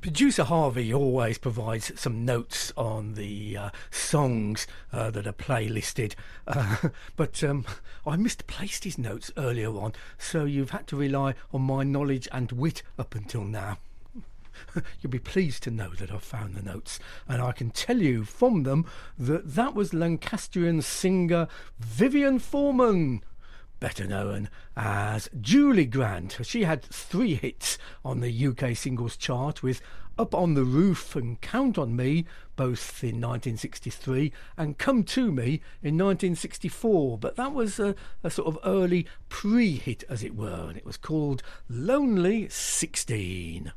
Producer Harvey always provides some notes on the songs that are playlisted, but I misplaced his notes earlier on, so you've had to rely on my knowledge and wit up until now. You'll be pleased to know that I've found the notes, and I can tell you from them that that was Lancastrian singer Vivian Foreman, better known as Julie Grant. She had 3 hits on the UK singles chart with Up on the Roof and Count on Me, both in 1963, and Come to Me in 1964. But that was a sort of early pre-hit, as it were, and it was called Lonely 16.